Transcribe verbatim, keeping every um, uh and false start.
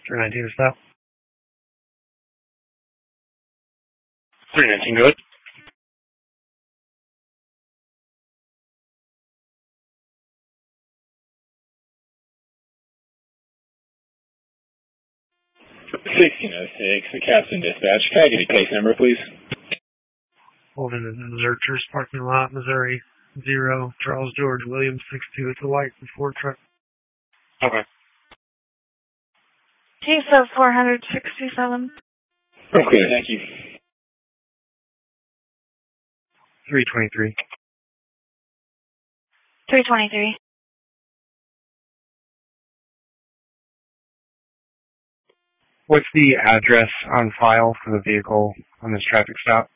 three nineteen to stop. three nineteen, go ahead. sixteen oh six, the Captain Dispatch. Can I get a case number, please? Holding in the Zerchers parking lot, Missouri, zero, Charles George Williams, six two. It's a white Ford truck. Okay. T sub four sixty-seven. Okay, thank you. three twenty-three. three twenty-three. What's the address on file for the vehicle on this traffic stop?